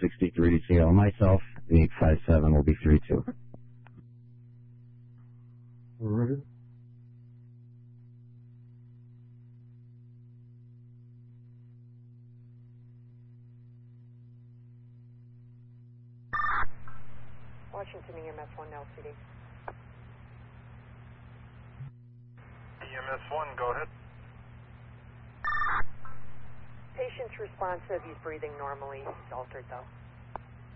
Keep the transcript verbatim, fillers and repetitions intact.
sixty-three T L. Myself, eight five seven will be three two. Right. Washington E M S one L C D. E M S one, go ahead. Patient's responsive, he's breathing normally, he's altered though.